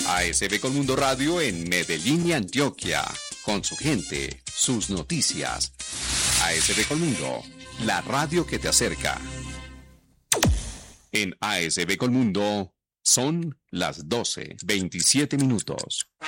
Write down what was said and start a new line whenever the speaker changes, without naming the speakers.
ASB Colmundo Radio en Medellín y Antioquia. Con su gente, sus noticias. ASB Colmundo, la radio que te acerca. En ASB Colmundo son las 12:27.